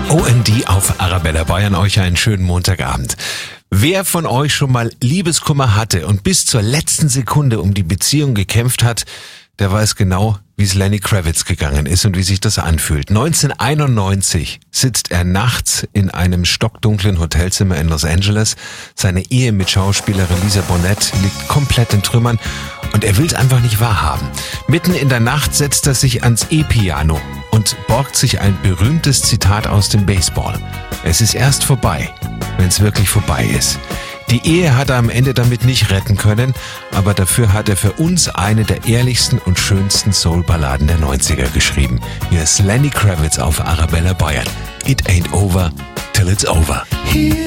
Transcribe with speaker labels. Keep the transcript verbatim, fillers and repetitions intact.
Speaker 1: O N D auf Arabella Bayern, euch einen schönen Montagabend. Wer von euch schon mal Liebeskummer hatte und bis zur letzten Sekunde um die Beziehung gekämpft hat, der weiß genau, wie es Lenny Kravitz gegangen ist und wie sich das anfühlt. neunzehnhunderteinundneunzig sitzt er nachts in einem stockdunklen Hotelzimmer in Los Angeles. Seine Ehe mit Schauspielerin Lisa Bonet liegt komplett in Trümmern und er will es einfach nicht wahrhaben. Mitten in der Nacht setzt er sich ans E-Piano und borgt sich ein berühmtes Zitat aus dem Baseball. Es ist erst vorbei, wenn es wirklich vorbei ist. Die Ehe hat er am Ende damit nicht retten können, aber dafür hat er für uns eine der ehrlichsten und schönsten Soul-Balladen der neunziger geschrieben. Hier ist Lenny Kravitz auf Arabella Bayern. It ain't over till it's over.
Speaker 2: Here